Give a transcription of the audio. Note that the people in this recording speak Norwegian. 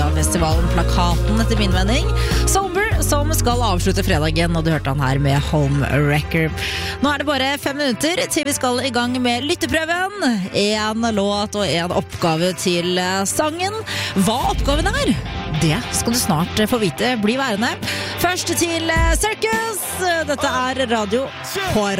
Øyafestivalen plakaten etter min mening. Somber, som skal avslutte fredagen, og du hørte han her med Home Wrecker. Nå er det bare 5 minutter til vi skal i gang med lytteprøven. En låt og en oppgave til sangen. Hva oppgaven er, det skal du snart få vite. Bli værende. Først til Circus. Dette er radio på